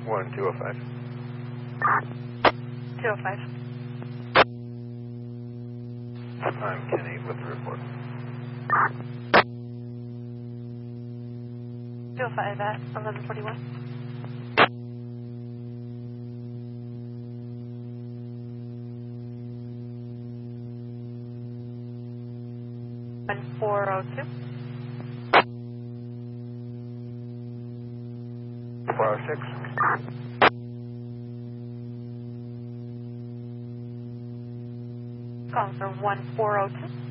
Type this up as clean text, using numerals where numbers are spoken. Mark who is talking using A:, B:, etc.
A: 1205.
B: 205.
A: I'm Kenny with the report.
B: 205 at 1141. And 402.
A: 406.
B: Calling for 1402.